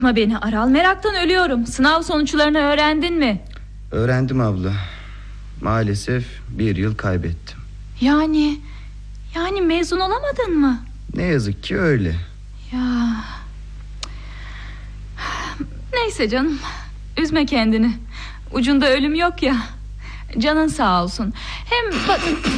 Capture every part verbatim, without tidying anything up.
Ama beni Aral, meraktan ölüyorum. Sınav sonuçlarını öğrendin mi? Öğrendim abla. Maalesef bir yıl kaybettim. Yani Yani mezun olamadın mı? Ne yazık ki öyle. Ya neyse canım, üzme kendini. Ucunda ölüm yok ya. Canın sağ olsun. Hem bak...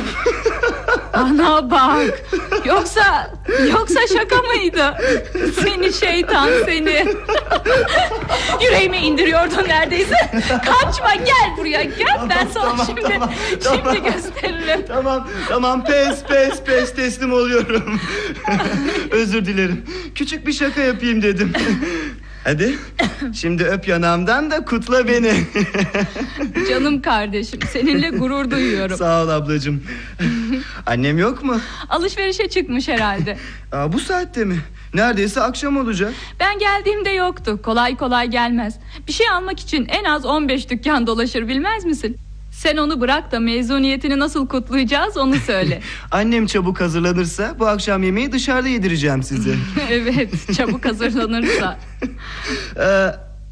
Ana bak. Yoksa Yoksa şaka mıydı? Seni şeytan seni. Yüreğime indiriyordun neredeyse. Kaçma, gel buraya gel. Tamam, ben sana tamam, şimdi tamam, Şimdi tamam. gösteririm. Tamam tamam pes pes pes teslim oluyorum. Özür dilerim. Küçük bir şaka yapayım dedim. Hadi şimdi öp yanağımdan da kutla beni. Canım kardeşim, seninle gurur duyuyorum. Sağ ol ablacığım. Annem yok mu? Alışverişe çıkmış herhalde. Aa, bu saatte mi? Neredeyse akşam olacak. Ben geldiğimde yoktu. Kolay kolay gelmez. Bir şey almak için en az on beş dükkan dolaşır, bilmez misin? Sen onu bırak da mezuniyetini nasıl kutlayacağız onu söyle. Annem çabuk hazırlanırsa bu akşam yemeği dışarıda yedireceğim size. Evet, çabuk hazırlanırsa. ee, e,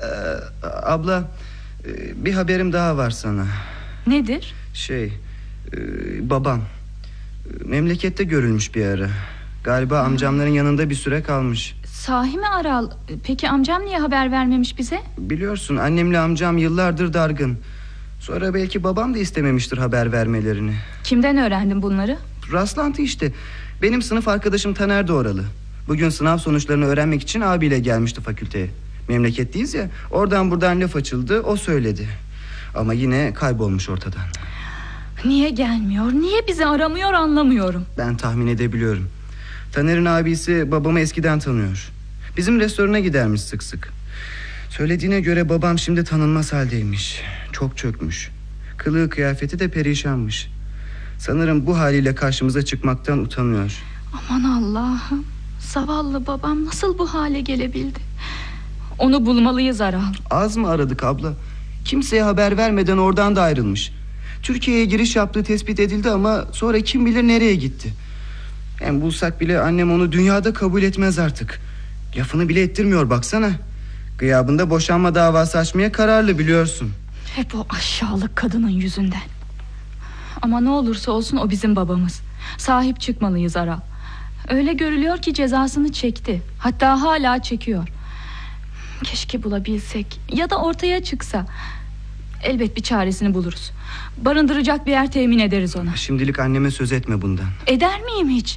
abla, e, bir haberim daha var sana. Nedir? Şey, e, babam e, memlekette görülmüş bir ara. Galiba hmm. amcamların yanında bir süre kalmış. Sahi mi Aral? Peki amcam niye haber vermemiş bize? Biliyorsun, annemle amcam yıllardır dargın. Sonra belki babam da istememiştir haber vermelerini. Kimden öğrendin bunları? Rastlantı işte. Benim sınıf arkadaşım Taner de oralı. Bugün sınav sonuçlarını öğrenmek için abiyle gelmişti fakülteye. Memleketliyiz ya, oradan buradan laf açıldı, o söyledi. Ama yine kaybolmuş ortadan. Niye gelmiyor, niye bizi aramıyor anlamıyorum. Ben tahmin edebiliyorum. Taner'in abisi babamı eskiden tanıyor. Bizim restorana gidermiş sık sık. Söylediğine göre babam şimdi tanınmaz haldeymiş. Çok çökmüş. Kılığı kıyafeti de perişanmış. Sanırım bu haliyle karşımıza çıkmaktan utanıyor. Aman Allah'ım, zavallı babam nasıl bu hale gelebildi? Onu bulmalıyız Aral. Az mı aradık abla? Kimseye haber vermeden oradan da ayrılmış. Türkiye'ye giriş yaptığı tespit edildi ama sonra kim bilir nereye gitti. Hem bulsak bile annem onu dünyada kabul etmez artık. Lafını bile ettirmiyor baksana. Gıyabında boşanma davası açmaya kararlı, biliyorsun. Hep o aşağılık kadının yüzünden. Ama ne olursa olsun o bizim babamız. Sahip çıkmalıyız Aral. Öyle görülüyor ki cezasını çekti. Hatta hala çekiyor. Keşke bulabilsek, ya da ortaya çıksa. Elbet bir çaresini buluruz. Barındıracak bir yer temin ederiz ona. Şimdilik anneme söz etme bundan. Eder miyim hiç?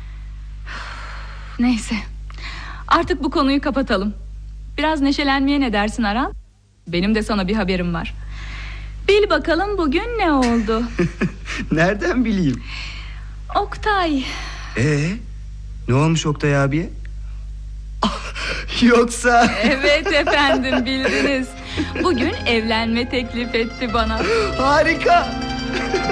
Neyse, artık bu konuyu kapatalım. Biraz neşelenmeye ne dersin Aral? Benim de sana bir haberim var. Bil bakalım bugün ne oldu? Nereden bileyim? Oktay. Ee, ne olmuş Oktay abiye? Yoksa... Evet efendim, bildiniz. Bugün evlenme teklif etti bana. Harika.